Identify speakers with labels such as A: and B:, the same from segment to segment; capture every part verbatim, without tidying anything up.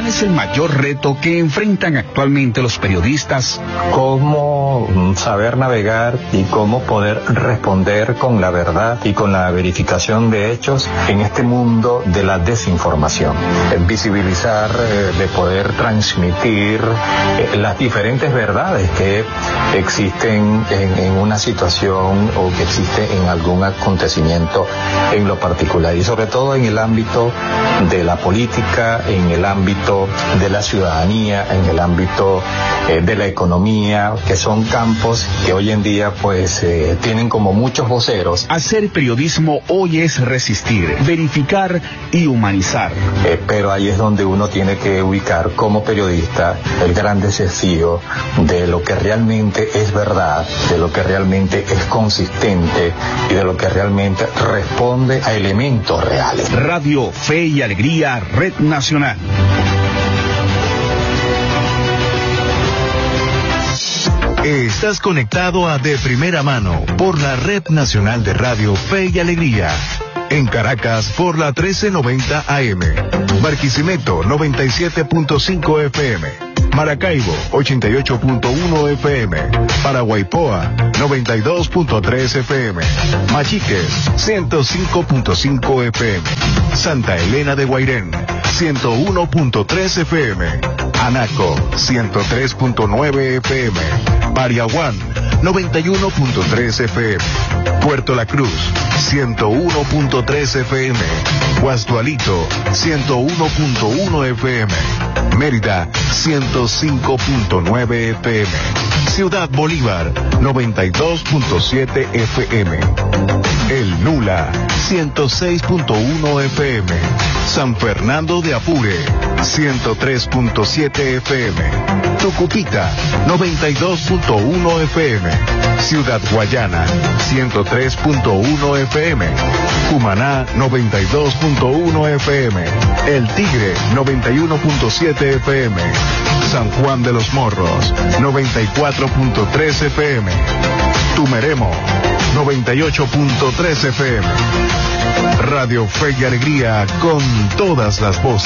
A: ¿cuál es el mayor reto que enfrentan actualmente los periodistas?
B: Cómo saber navegar y cómo poder responder con la verdad y con la verificación de hechos en este mundo de la desinformación. Visibilizar, eh, de poder transmitir eh, las diferentes verdades que existen en, en una situación o que existe en algún acontecimiento en lo particular, y sobre todo en el ámbito de la política, en el ámbito de la ciudadanía, en el ámbito eh, de la economía, que son campos que hoy en día pues eh, tienen como muchos voceros.
A: Hacer periodismo hoy es resistir, verificar y humanizar.
B: Eh, pero ahí es donde uno tiene que ubicar como periodista el gran desafío de lo que realmente es verdad, de lo que realmente es consistente y de lo que realmente responde a elementos reales.
A: Radio Fe y Alegría, Red Nacional.
C: Estás conectado a De Primera Mano por la Red Nacional de Radio Fe y Alegría. En Caracas por la trece noventa A M, Barquisimeto noventa y siete punto cinco F M, Maracaibo ochenta y ocho punto uno F M, Paraguaypoa noventa y dos punto tres F M, Machiques ciento cinco punto cinco F M, Santa Elena de Guairén ciento uno punto tres F M, Anaco ciento tres punto nueve F M, Pariaguán noventa y uno punto tres F M, Puerto La Cruz ciento uno punto tres F M, Guasdualito ciento uno punto uno F M, Mérida ciento cinco punto nueve F M, Ciudad Bolívar noventa y dos punto siete F M, El Nula ciento seis punto uno F M, San Fernando de Apure ciento tres punto siete F M, Tucupita noventa y dos punto uno F M, Ciudad Guayana ciento tres punto uno F M, Cumaná noventa y dos punto uno F M, El Tigre noventa y uno punto siete F M, San Juan de los Morros noventa y cuatro punto tres F M, Tumeremo noventa y ocho punto tres F M. Radio Fe y Alegría con todas las voces.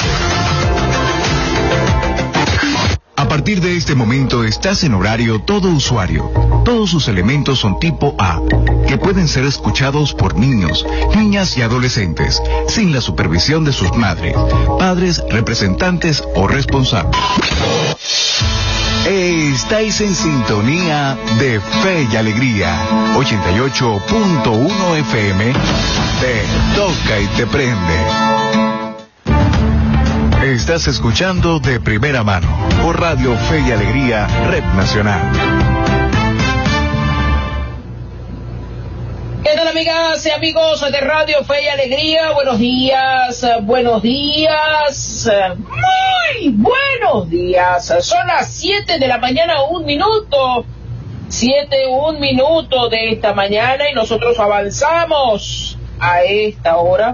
D: A partir de este momento estás en horario todo usuario. Todos sus elementos son tipo A, que pueden ser escuchados por niños, niñas y adolescentes, sin la supervisión de sus madres, padres, representantes o responsables. Estáis en sintonía de Fe y Alegría, ochenta y ocho punto uno F M, te toca y te prende. Estás escuchando De Primera Mano por Radio Fe y Alegría, Red Nacional.
E: ¿Qué tal, amigas y amigos de Radio Fe y Alegría? Buenos días, buenos días, muy buenos días. Son las siete de la mañana, un minuto, siete, un minuto de esta mañana, y nosotros avanzamos a esta hora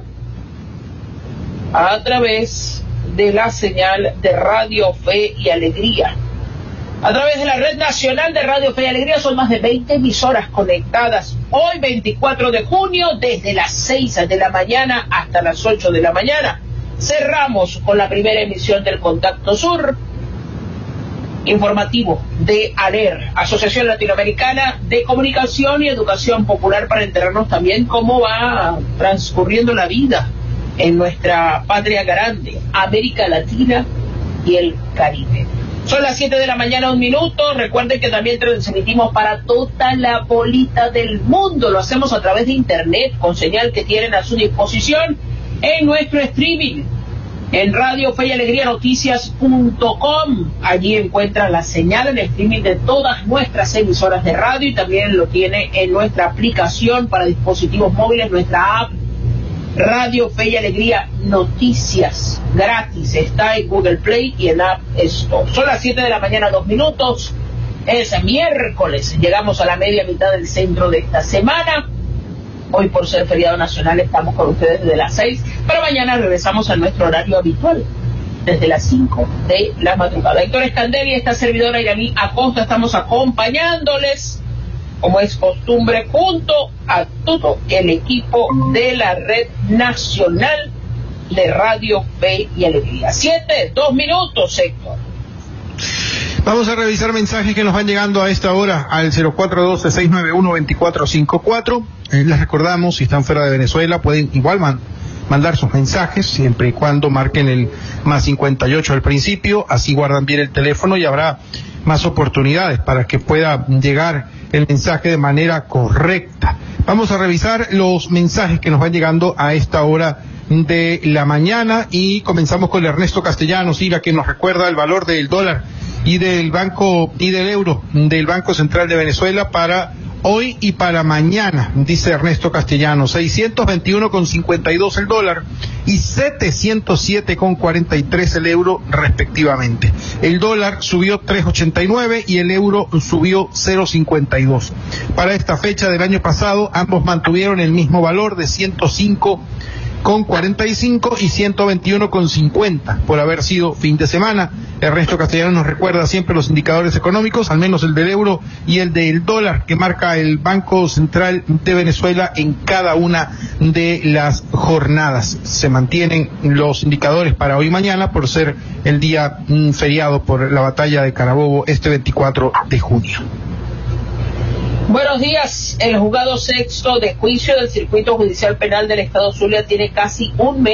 E: a través de la señal de Radio Fe y Alegría. A través de la Red Nacional de Radio Fe y Alegría son más de veinte emisoras conectadas hoy veinticuatro de junio desde las seis de la mañana hasta las ocho de la mañana. Cerramos con la primera emisión del Contacto Sur, informativo de ALER, Asociación Latinoamericana de Comunicación y Educación Popular, para enterarnos también cómo va transcurriendo la vida en nuestra patria grande, América Latina y el Caribe. Son las siete de la mañana, un minuto. Recuerden que también transmitimos para toda la bolita del mundo. Lo hacemos a través de internet, con señal que tienen a su disposición en nuestro streaming, en Radio Fe y Alegría Noticias punto com. Allí encuentran la señal en streaming de todas nuestras emisoras de radio, y también lo tiene en nuestra aplicación para dispositivos móviles, nuestra app Radio Fe y Alegría Noticias, gratis, está en Google Play y en App Store. Son las siete de la mañana, dos minutos, es miércoles, llegamos a la media mitad del centro de esta semana. Hoy, por ser feriado nacional, estamos con ustedes desde las seis, pero mañana regresamos a nuestro horario habitual, desde las cinco de la madrugada. Héctor Escandel y esta servidora Iraní Acosta estamos acompañándoles, como es costumbre, junto a todo el equipo de la Red Nacional de Radio Fe y Alegría. Siete, dos minutos, Héctor.
F: Vamos a revisar mensajes que nos van llegando a esta hora al cero cuatro uno dos, seis nueve uno, dos cuatro cinco cuatro. Eh, les recordamos, si están fuera de Venezuela, pueden igual man, mandar sus mensajes, siempre y cuando marquen el más cincuenta y ocho al principio, así guardan bien el teléfono y habrá más oportunidades para que pueda llegar el mensaje de manera correcta. Vamos a revisar los mensajes que nos van llegando a esta hora de la mañana y comenzamos con Ernesto Castellanos, Ira, que nos recuerda el valor del dólar y del banco y del euro del Banco Central de Venezuela para hoy y para mañana. Dice Ernesto Castellanos, seiscientos veintiuno con cincuenta y dos el dólar y setecientos siete con cuarenta y tres el euro respectivamente. El dólar subió tres ochenta y nueve y el euro subió cero cincuenta y dos. Para esta fecha del año pasado ambos mantuvieron el mismo valor de ciento cinco con cuarenta y cinco y ciento veintiuno con cincuenta por haber sido fin de semana. Ernesto Castellanos nos recuerda siempre los indicadores económicos, al menos el del euro y el del dólar que marca el Banco Central de Venezuela en cada una de las jornadas. Se mantienen los indicadores para hoy y mañana por ser el día mm, feriado por la batalla de Carabobo este veinticuatro de junio.
E: Buenos días. El juzgado sexto de juicio del Circuito Judicial Penal del Estado Zulia tiene casi un mes